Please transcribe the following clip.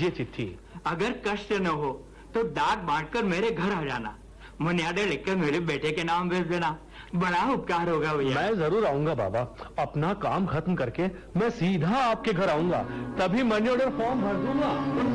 लीजिए चिट्ठी। अगर कष्ट न हो तो डाक बांटकर मेरे घर आ जाना, मर्यादा लिखकर मेरे बेटे के नाम भेज देना, बड़ा उपकार होगा भैया। मैं जरूर आऊंगा बाबा, अपना काम खत्म करके मैं सीधा आपके घर आऊंगा, तभी मनी ऑर्डर फॉर्म भर दूंगा।